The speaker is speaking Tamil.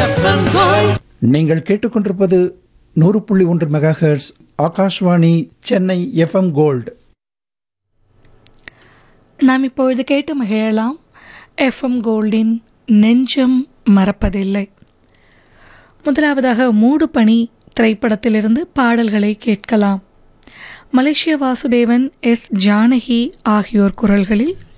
FM gold. நீங்கள் கேட்டுக்கொண்டிருப்பது 100.1 megahertz Akashvani Chennai FM gold. நாம் இப்பொழுது கேட்டு மகிழலாம் எஃப்எம் கோல்டின் நெஞ்சம் மறப்பதில்லை. முதலாவதாக மூடு பனி திரைப்படத்திலிருந்து பாடல்களை கேட்கலாம். மலேசிய வாசுதேவன், எஸ் ஜானகி ஆகியோர் குரல்களில்